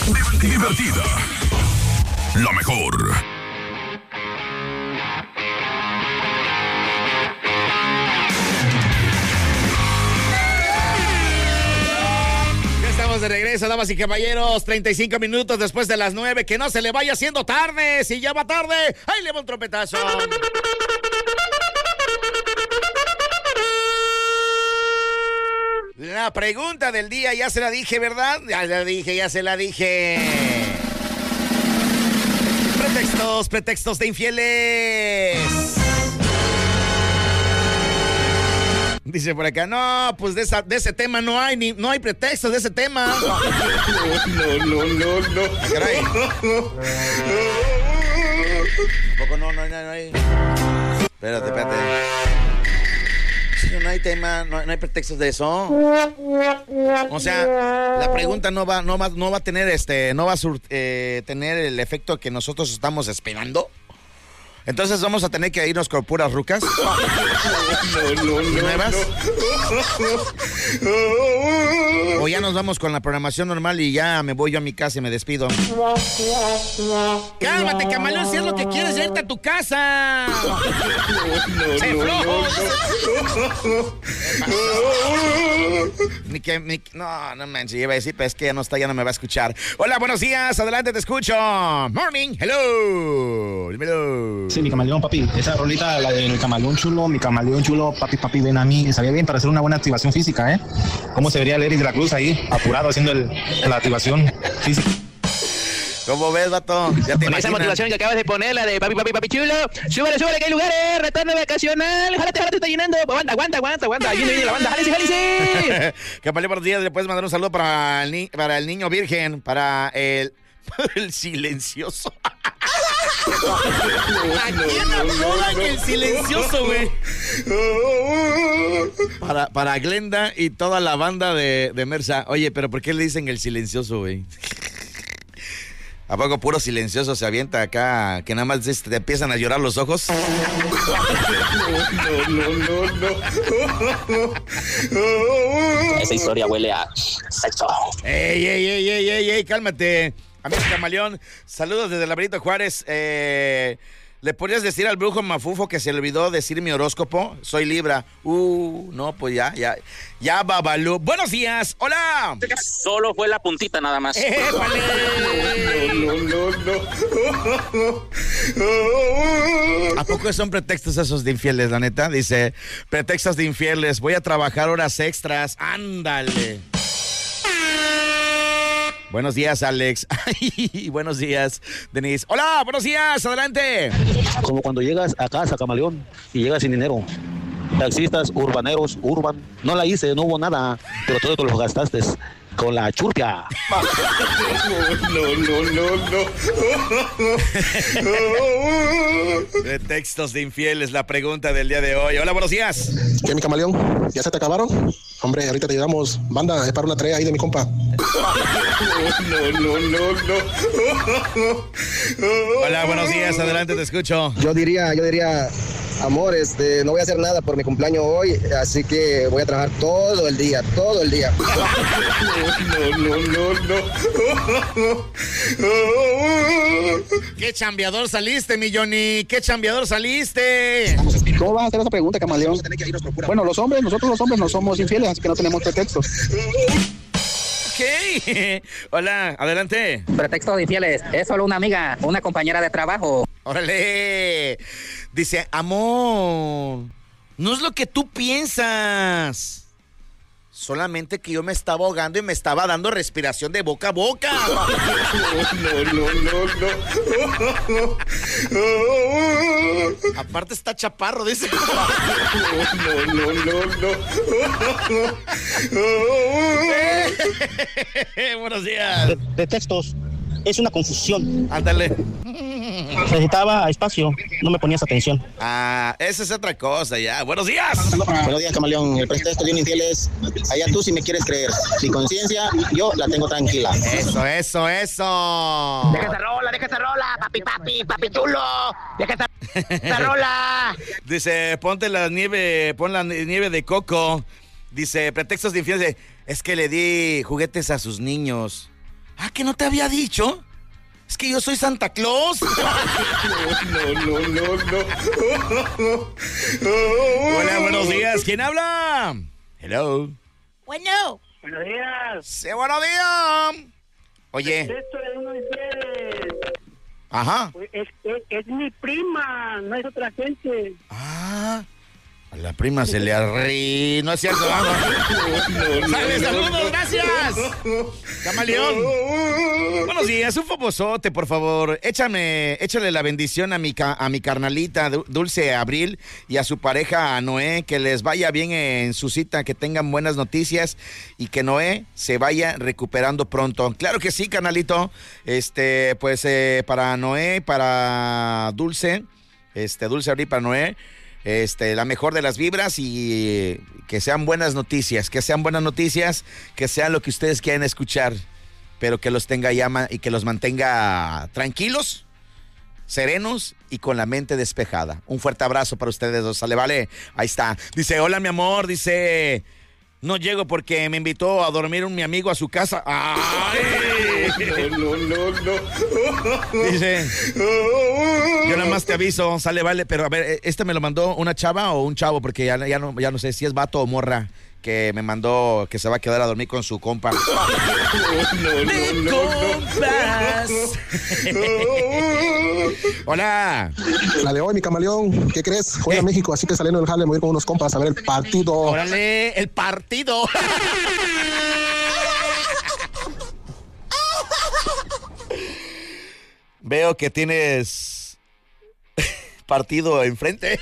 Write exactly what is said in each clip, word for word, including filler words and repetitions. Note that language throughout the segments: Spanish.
Divertida. La mejor. De regreso, damas y caballeros, treinta y cinco minutos después de las nueve, que no se le vaya haciendo tarde, si ya va tarde, ahí le va un trompetazo. La pregunta del día ya se la dije, ¿verdad? Ya la dije, ya se la dije. Pretextos, pretextos de infieles. Dice por acá, no, pues de, esa, de ese tema no hay ni no hay pretextos de ese tema. No, no, no, no, no. Ah, caray. Tampoco no, no, no, no hay. Espérate, espérate. Sí, no hay tema, no, no hay pretextos de eso. O sea, la pregunta no va, no va, no va a tener este, no va a sur, eh, tener el efecto que nosotros estamos esperando. Entonces vamos a tener que irnos con puras rucas. No, no, no, ¿nuevas? No. O ya nos vamos con la programación normal y ya me voy yo a mi casa y me despido. Cálmate, camaleón, si es lo que quieres, irte a tu casa. ¡Se flojo! Ni que, ni, no, no manches, iba a decir, pero es que ya no está, ya no me va a escuchar. Hola, buenos días, adelante, te escucho. Morning, hello. Dímelo. Sí, mi camaleón, papi. Esa rolita, la del camaleón chulo, mi camaleón chulo, papi, papi, ven a mí. Sabía bien para hacer una buena activación física, ¿eh? ¿Cómo se vería el Eric de la Cruz ahí, apurado, haciendo el, la activación física? ¿Cómo ves, vato? ¿Ya te Con esa motivación que acabas de poner, la de papi, papi, papi chulo, súbele, súbele, que hay lugares, retorno vacacional, jálate, jálate, está llenando, aguanta, aguanta, aguanta, aguanta, ahí viene la banda, jálese, jálese. Camaleón, buenos días, le puedes mandar un saludo para el, ni para el niño virgen, para el, el silencioso. ¿A quién apodan el silencioso, güey? Para, para Glenda y toda la banda de, de Mersa. Oye, pero ¿por qué le dicen el silencioso, güey? ¿A poco puro silencioso se avienta acá, que nada más te empiezan a llorar los ojos? No, no, no, no, no. Esa historia huele a sexo. Ey, ey, ey, ey, ey, ey, cálmate. Amigo Camaleón, saludos desde la Benito Juárez. Eh, ¿Le podrías decir al brujo Mafufo que se le olvidó decir mi horóscopo? Soy Libra. Uh, no, pues ya, ya, ya babalú. Buenos días, hola. Solo fue la puntita nada más. Eh, vale. No, no, no, no. ¿A poco son pretextos esos de infieles, la neta? Dice, pretextos de infieles, voy a trabajar horas extras. Ándale. Buenos días, Alex. Buenos días, Denise. Hola, buenos días, adelante. Como cuando llegas a casa, camaleón, y llegas sin dinero. Taxistas, urbaneros, urban. No la hice, no hubo nada, pero todo te lo gastaste con la churpia. No, no, no, no. De textos de infieles, la pregunta del día de hoy. Hola, buenos días. ¿Qué, mi camaleón? ¿Ya se te acabaron? Hombre, ahorita te llevamos. Banda, es para una tarea ahí de mi compa. No, no, no, no. Hola, buenos días, adelante, te escucho. Yo diría, yo diría, amor, este, no voy a hacer nada por mi cumpleaños hoy, así que voy a trabajar todo el día, todo el día. No, no, no, no. ¿Qué chambeador saliste, mi Johnny? ¿Qué chambeador saliste? ¿Cómo vas a hacer esa pregunta, camaleón? Bueno, los hombres, nosotros los hombres no somos infieles, así que no tenemos pretextos. Ok. Hola, adelante. Pretexto de infieles, es solo una amiga, una compañera de trabajo. Órale. Dice, amor, no es lo que tú piensas. Solamente que yo me estaba ahogando y me estaba dando respiración de boca a boca. No, no, no, no. Aparte está chaparro, dice. No, no, no, no. Buenos días. De textos, es una confusión. Ándale. Necesitaba espacio, no me ponías atención. Ah, esa es otra cosa ya. Buenos días. Buenos días, camaleón. El pretexto de un infieles, allá tú si me quieres creer. Mi conciencia, yo la tengo tranquila. Eso, eso, eso. Déjate rola, déjate rola, papi, papi, papi chulo. Déjate rola. Dice, ponte la nieve, pon la nieve de coco. Dice, pretextos de infieles. Es que le di juguetes a sus niños. Ah, ¿que no te había dicho? Es que yo soy Santa Claus. No, no, no, no. Hola, buenos días. ¿Quién habla? Hello. Bueno. Buenos días. Sí, buenos días. Oye. Esto es uno de ustedes. Ajá. Es, es, es mi prima, no es otra gente. Ah. A la prima se le arrí... No es cierto, vamos. ¡Sale, saludos, gracias! Camaleón. Buenos días, un famosote, por favor. Échame, échale la bendición a mi, ca, a mi carnalita Dulce Abril y a su pareja a Noé, que les vaya bien en su cita, que tengan buenas noticias y que Noé se vaya recuperando pronto. Claro que sí, carnalito. Este, pues eh, para Noé, para Dulce, este, Dulce Abril para Noé. Este, la mejor de las vibras y que sean buenas noticias, que sean buenas noticias, que sean lo que ustedes quieren escuchar, pero que los tenga llama y que los mantenga tranquilos, serenos y con la mente despejada. Un fuerte abrazo para ustedes dos, ¿sale? Vale, ahí está. Dice, hola mi amor, dice, no llego porque me invitó a dormir un mi amigo a su casa. ¡Ay! No, no, no, no. Dice, yo nada más te aviso, sale, vale, pero a ver, ¿este me lo mandó una chava o un chavo? Porque ya, ya, no, ya no sé si es vato o morra que me mandó que se va a quedar a dormir con su compa. No, no, no, compas. Hola. La de hoy, mi camaleón, ¿qué crees? Juega ¿Qué? México, así que saliendo del jale me voy con unos compas a ver el partido. Órale, el partido. Veo que tienes partido enfrente.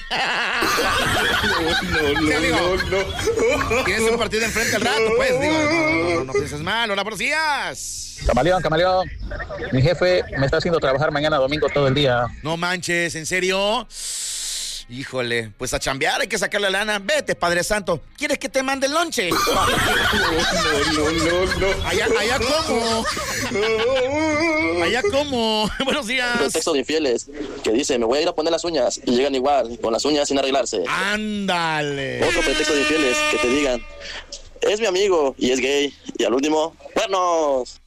no, no, digo, no, no. Tienes un partido enfrente al rato, pues. Digo, no, no, no pienses mal. Hola, buenos días. Camaleón, camaleón. Mi jefe me está haciendo trabajar mañana domingo todo el día. No manches, ¿en serio? Híjole, pues a chambear hay que sacar la lana. Vete, Padre Santo. ¿Quieres que te mande el lonche? No, no, no, no. Allá, allá como. Allá como. Buenos días. Pretexto de infieles que dice, me voy a ir a poner las uñas y llegan igual, con las uñas sin arreglarse. Ándale. Otro pretexto de infieles que te digan, es mi amigo y es gay. Y al último, ¡cuernos!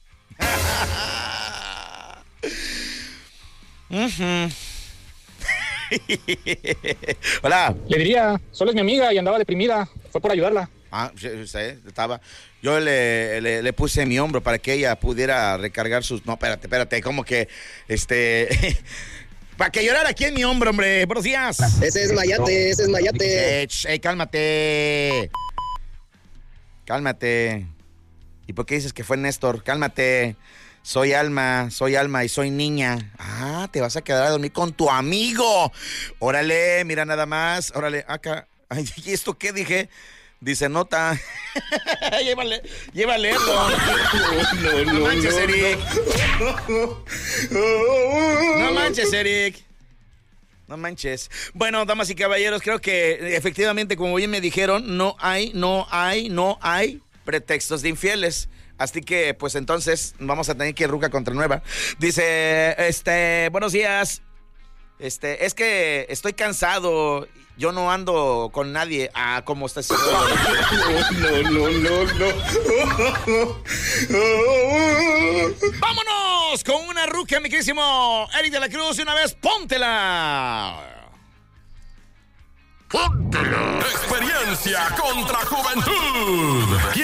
uh-huh. Hola. Le diría, solo es mi amiga y andaba deprimida. Fue por ayudarla. Ah, sí, sí, estaba. Yo le, le, le puse mi hombro para que ella pudiera recargar sus. No, espérate, espérate, como que este. Para que llorara aquí en mi hombro, hombre. Buenos días. Ese es Mayate, ese es Mayate. Ey, ey, cálmate. Cálmate. ¿Y por qué dices que fue Néstor? Cálmate. Soy Alma, soy Alma y soy niña. Ah, te vas a quedar a dormir con tu amigo. Órale, mira nada más. Órale, acá. Ay, ¿y esto qué dije? Dice nota. llévale, llévale. No, no, no, no manches, no, Eric. No, no manches, Eric. No manches. Bueno, damas y caballeros, creo que efectivamente, como bien me dijeron, no hay, no hay, no hay pretextos de infieles. Así que, pues entonces, vamos a tener que ir ruca contra nueva. Dice, este, buenos días. Este, es que estoy cansado. Yo no ando con nadie. Ah, ¿cómo está ese rollo? No, no, no, no. ¡Vámonos con una ruca, mi querísimo Eric de la Cruz! Y una vez, ¡póntela! ¡Póntela! Experiencia contra juventud.